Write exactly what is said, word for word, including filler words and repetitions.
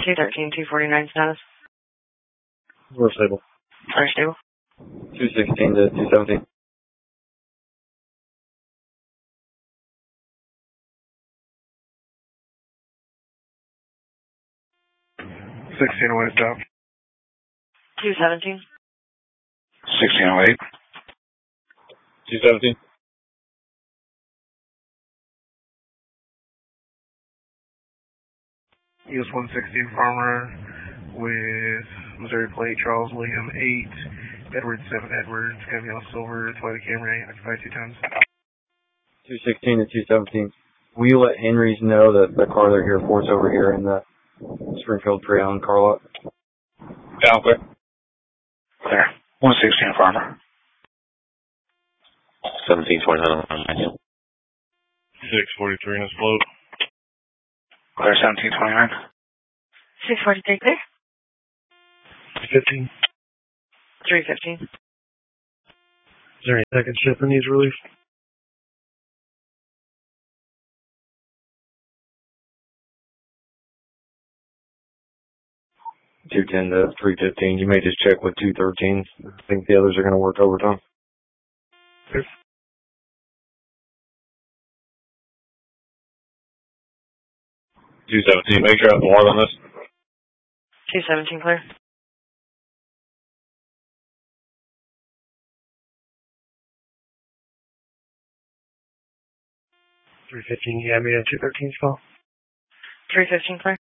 two thirteen, two forty-nine status. We're stable. Are stable? two sixteen to two seventeen. sixteen oh eight down. two seventeen. sixteen oh eight. two seventeen. U S one sixteen Farmer with Missouri plate, Charles William eight, Edward seven Edwards, Camille Silver, Toyota Camry, occupied two tons. two sixteen to two seventeen. Will you let Henry's know that the car they're here for is over here in the Springfield pre-owned car lot? Down clear. Clear. one sixteen Farmer. seventeen twenty-nine on manual. six forty-three in his float. Clear seventeen twenty-nine. six forty-three clear. fifteen. three fifteen. Is there any second shift in these relief? two ten to three fifteen. You may just check with two thirteens. I think the others are going to work overtime. Yes. two seventeen, make sure I have more than this. two seventeen clear. three fifteen, you have me at two thirteen spell? three fifteen clear.